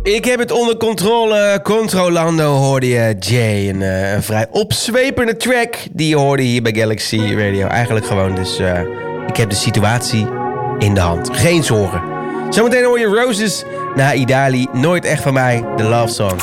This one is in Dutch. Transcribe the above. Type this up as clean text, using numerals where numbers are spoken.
Ik heb het onder controle. Controlando hoorde je Jay. Een vrij opzwepende track die je hoorde hier bij Galaxy Radio. Eigenlijk gewoon dus... ik heb de situatie in de hand. Geen zorgen. Zometeen hoor je Roses na Idali. Nooit echt van mij. De love song.